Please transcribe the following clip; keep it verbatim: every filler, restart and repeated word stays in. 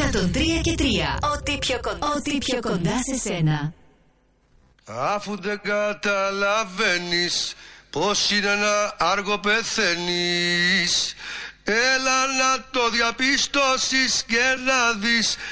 εκατόν τρία και τρία. Ό,τι πιο κοντά, Ό,τι πιο κοντά σε σένα. Αφού δεν καταλαβαίνεις πως είναι να άργο πεθαίνεις, έλα να το διαπιστώσεις και να δεις